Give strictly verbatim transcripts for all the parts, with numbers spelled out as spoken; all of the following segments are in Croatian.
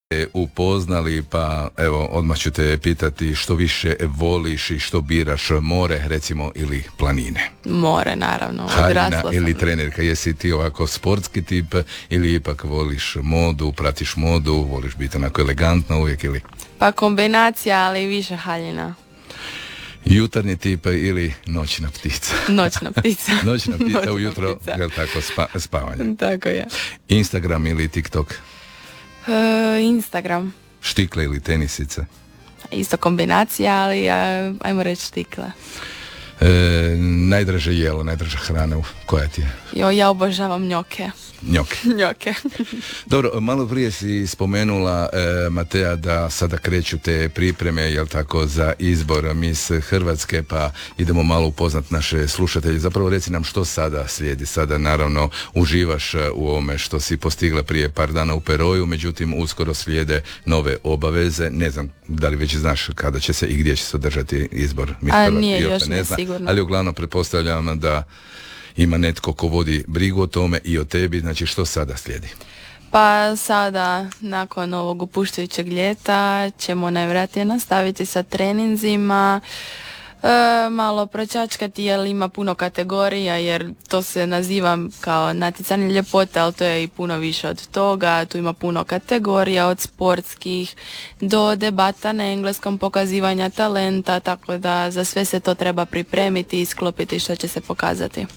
upoznali, pa evo odmah ću te pitati što više voliš i što biraš, more recimo ili planine? More, naravno. Haljina ili trenerka, jesi ti ovako sportski tip ili ipak voliš modu, pratiš modu, voliš biti onako elegantna uvijek ili? Pa kombinacija, ali više haljina. Jutarnji tip ili noćna ptica? Noćna ptica. Noćna ptica Noćna ujutro, ptica. je li tako, spa, spavanje? Tako je. Instagram ili TikTok? Uh, Instagram. Štikle ili tenisice? Isto kombinacija, ali uh, ajmo reći štikle. E, najdraže jelo, najdraža hrana, koja ti je? Jo, ja obožavam njoke. Njoke. Njoke. Dobro, malo prije si spomenula, e, Matea, da sada kreću te pripreme, jel tako, za izbor Miss Hrvatske, pa idemo malo upoznat naše slušatelje. Zapravo reci nam što sada slijedi. Sada naravno uživaš u ovome što si postigla prije par dana u Peroju, međutim uskoro slijede nove obaveze. Ne znam da li već znaš kada će se i gdje će se održati izbor Miss A Hrvatske. nije, još još ne ne zna, sigurno. ali uglavnom pretpostavljam da ima netko ko vodi brigu o tome i o tebi, znači što sada slijedi? Pa sada, nakon ovog opuštajućeg ljeta, ćemo najvjerojatnije nastaviti sa treninzima, e, malo pročačkati jer ima puno kategorija, jer to se naziva kao natjecanje ljepote, ali to je i puno više od toga. Tu ima puno kategorija, od sportskih do debata na engleskom, pokazivanja talenta, tako da za sve se to treba pripremiti i isklopiti što će se pokazati.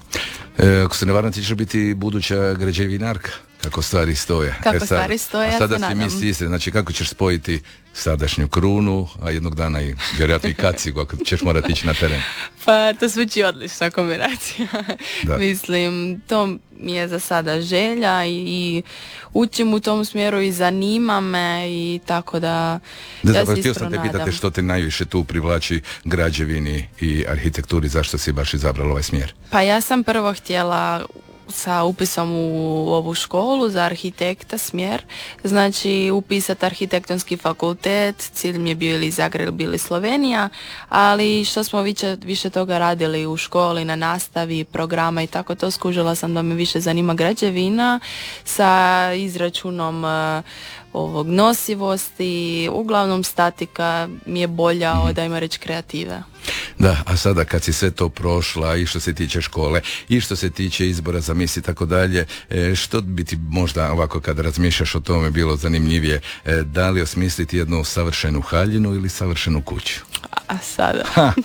E, ako se ne varam, ti ćeš biti buduća građevinarka, kako stvari stoje. Kako e, sad, stvari stoje, a sada ja se si nadam. Miss Istre, znači kako ćeš spojiti sadašnju krunu, a jednog dana i vjerojatno i kacigu, ako ćeš morati ići na teren. Pa to zvuči odlična kombinacija. Da. Mislim, to mi je za sada želja i, i učim u tom smjeru i zanima me i tako da Da, ja zapravo se htio iskreno sam te pitati nadam. što te najviše tu privlači građevini i arhitekturi, zašto si baš izabrala ovaj smjer? Pa ja sam prvo htjela sa upisom u ovu školu za arhitekta smjer, znači upisati arhitektonski fakultet, cilj mi je bio ili Zagreb ili Slovenija, ali što smo više, više toga radili u školi, na nastavi, programa i tako to, skužila sam da me više zanima građevina sa izračunom uh, ovog nosivosti, uglavnom statika mi je bolja od, ajmo reći, kreative. Da, a sada kad si sve to prošla i što se tiče škole i što se tiče izbora za Miss i tako dalje, e, što bi ti možda ovako kad razmišljaš o tome bilo zanimljivije, e, da li osmisliti jednu savršenu haljinu ili savršenu kuću? A sada?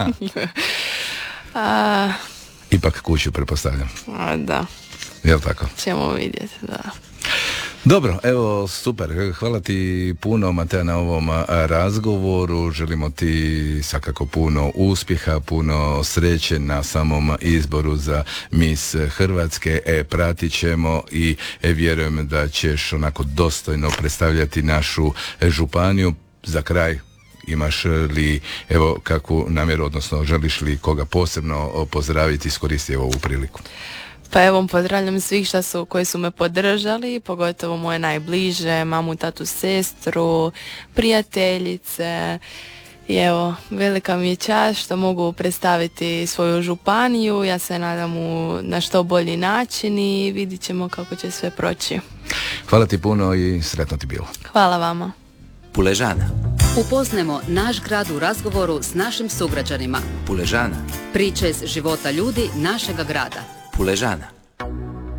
a, Ipak kuću, pretpostavljam. a, da, Jel tako? ćemo vidjeti, da. Dobro, evo super, hvala ti puno, Matea, na ovom a, razgovoru, želimo ti svakako puno uspjeha, puno sreće na samom izboru za Miss Hrvatske, e, pratit ćemo i e, vjerujem da ćeš onako dostojno predstavljati našu e, županiju. Za kraj, imaš li evo kakvu namjeru, odnosno želiš li koga posebno pozdraviti, iskoristi ovu priliku? Pa evo, pozdravljam svih šta su, koji su me podržali, pogotovo moje najbliže, mamu, tatu, sestru, prijateljice. I evo, velika mi je čast što mogu predstaviti svoju županiju. Ja se nadam u, na što bolji način i vidit ćemo kako će sve proći. Hvala ti puno i sretno ti bilo. Hvala vama. Puležana. Upoznajmo naš grad u razgovoru s našim sugrađanima. Puležana. Priče iz života ljudi našega grada. Puležana.